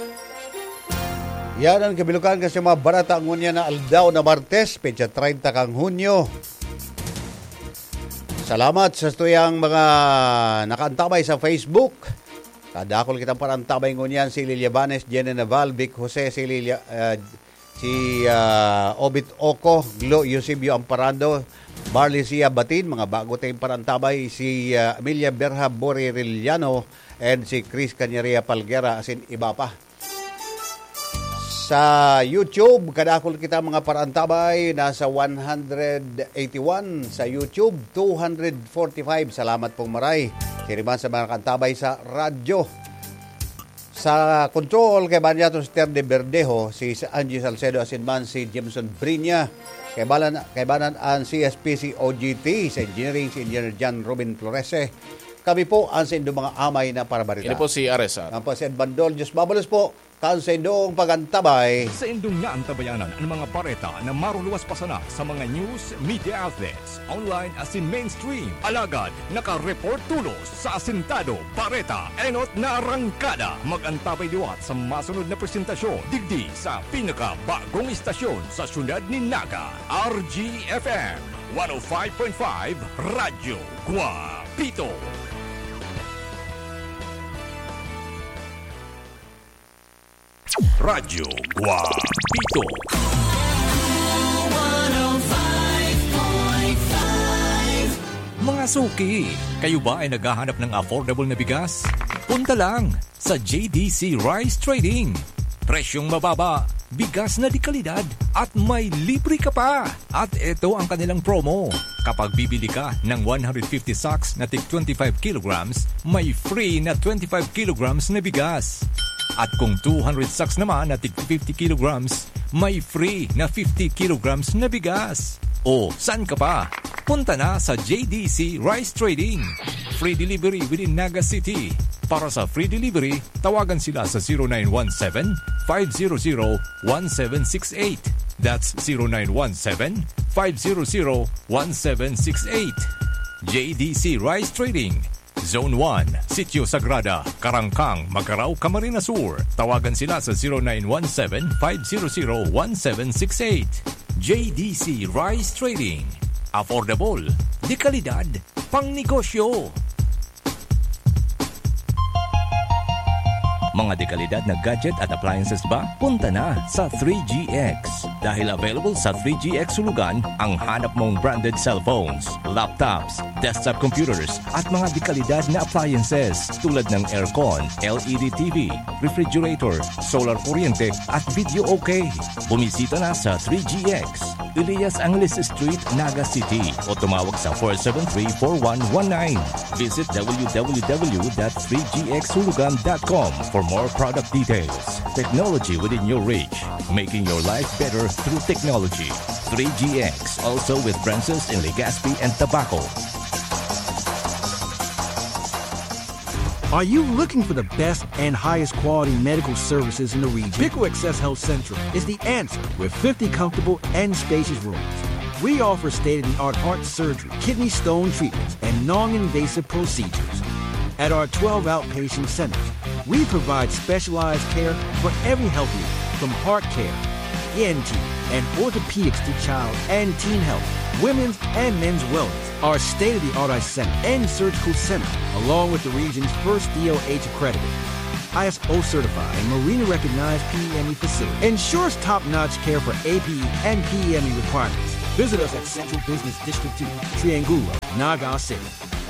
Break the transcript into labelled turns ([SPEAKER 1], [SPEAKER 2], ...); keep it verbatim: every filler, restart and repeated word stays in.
[SPEAKER 1] Yan ang kabilukan kasi mga barata ang ngunya na aldaw na Martes, petsa thirty kang Hunyo. Salamat sa tuyang mga nakaantabay sa Facebook. Kadakol kitang parantabay ngunyan si Lilia Banes, Jenny Naval, Vic Jose, si Lilia, uh, si uh, Obit Oco, Glo Eusebio Amparando, Marley Sia Batin, mga bago tayong parantabay, si uh, Amelia Berha Boririliano, and si Chris Cañeria Palguera, asin iba pa. Sa YouTube, kadakol kita mga parantabay, nasa one eighty-one sa YouTube, two forty-five. Salamat pong maray. Siriman sa mga kantabay sa radyo. Sa control, kay Banyato Ster de Verdejo, si Angie Salcedo Asinman, si Jameson Brinya, kay Balan, kay Banan ang C S P C O G T, sa engineering, si Engineer John Robin Florese. Kami po ang sa inyong mga amay na parabarita.
[SPEAKER 2] Ini po si Aresa.
[SPEAKER 1] Ang po si Ed Bandol, Diyos Babalos po, kan sa inyong pagantabay.
[SPEAKER 3] Sa indong nga ang tabayanan ang mga pareta na maruluwas pa sana sa mga news, media outlets, online as in mainstream. Alagad, naka-report tulos sa asintado, pareta, enot na arangkada. Mag-antabay liwat sa masunod na presentasyon. Digdi sa pinaka-bagong istasyon sa syudad ni Naga. R G F M one oh five point five Radyo Guapito. Radyo Guapito. Mga suki, kayo ba ay naghahanap ng affordable na bigas? Punta lang sa J D C Rice Trading. Presyong mababa, bigas na di kalidad at may libre ka pa. At ito ang kanilang promo. Kapag bibili ka ng one hundred fifty sacks na tig twenty-five kilograms, may free na twenty-five kilograms na bigas. At kung two hundred sacks naman na tig fifty kilograms, may free na fifty kilograms na bigas. O, saan ka pa? Punta na sa J D C Rice Trading. Free delivery within Naga City. Para sa free delivery, tawagan sila sa zero nine one seven, five zero zero, one seven six eight. That's zero nine one seven, five zero zero, one seven six eight. J D C Rice Trading. Zone one, Sitio Sagrada, Karangkang, Macarao, Camarines Sur. Tawagan sila sa zero nine one seven, five zero zero, one seven six eight. J D C Rice Trading. Affordable, de kalidad, pang negosyo. Mga dekalidad na gadget at appliances ba? Punta na sa three G X. Dahil available sa three G X Sulugan ang hanap mong branded cellphones, laptops, desktop computers at mga dekalidad na appliances tulad ng aircon, L E D T V, refrigerator, solar kuryente at video okay. Bumisita na sa three G X, Elias Angeles Street, Naga City o tumawag sa four seven three, four one one nine. Visit w w w dot three g x sulugan dot com for more product details. Technology within your reach, making your life better through technology. three G X, also with branches in Legazpi and Tabaco.
[SPEAKER 4] Are you looking for the best and highest quality medical services in the region? Pico Access Health Central is the answer with fifty comfortable and spacious rooms. We offer state-of-the-art heart surgery, kidney stone treatments, and non-invasive procedures. At our twelve outpatient centers, we provide specialized care for every health need, from heart care, E N T, and orthopedics to child and teen health, women's and men's wellness. Our state-of-the-art eye center and surgical center, along with the region's first D O H accredited, I S O certified, and Marina-recognized P E M E facility, ensures top-notch care for A P E and P E M E requirements. Visit us at Central Business District two, Triangulo, Naga City.